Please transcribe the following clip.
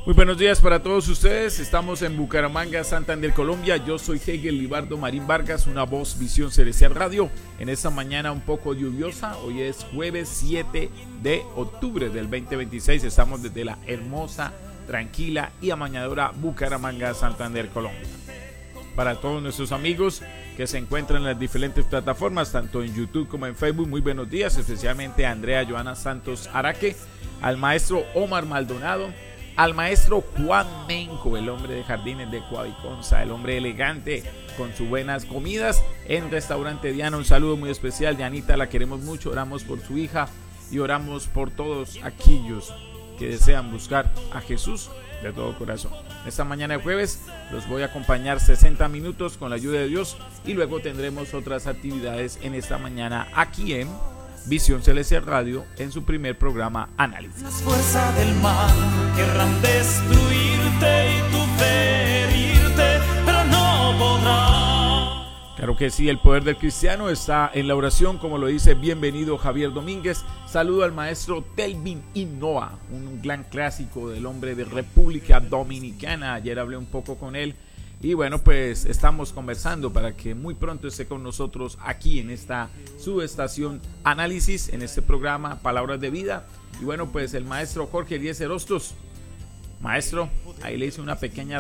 Muy buenos días para todos ustedes. Estamos en Bucaramanga, Santander, Colombia. Yo soy Hegel Libardo Marín Vargas, una voz Visión Celestial Radio. En esta mañana un poco lluviosa. Hoy es jueves 7 de octubre del 2026. Estamos desde la hermosa, tranquila y amañadora Bucaramanga, Santander, Colombia. Para todos nuestros amigos que se encuentran en las diferentes plataformas, tanto en YouTube como en Facebook, muy buenos días, especialmente a Andrea Joana Santos Araque, al maestro Omar Maldonado, al maestro Juan Menco, el hombre de jardines de Coaviconza, el hombre elegante con sus buenas comidas en Restaurante Diana. Un saludo muy especial, Dianita, la queremos mucho, oramos por su hija y oramos por todos aquellos que desean buscar a Jesús de todo corazón. Esta mañana de jueves los voy a acompañar 60 minutos con la ayuda de Dios y luego tendremos otras actividades en esta mañana aquí en Visión Celestial Radio en su primer programa Análisis. Las fuerzas del mal querrán destruirte y tú ferirte, pero no podrán. Claro que sí, el poder del cristiano está en la oración, como lo dice Bienvenido Javier Domínguez. Saludo al maestro Telvin Innova, un gran clásico del hombre de República Dominicana. Ayer hablé un poco con él y bueno, pues estamos conversando para que muy pronto esté con nosotros aquí en esta subestación Análisis, en este programa Palabras de Vida. Y bueno, pues el maestro Jorge Eliezer Hostos. Maestro, ahí le hice una pequeña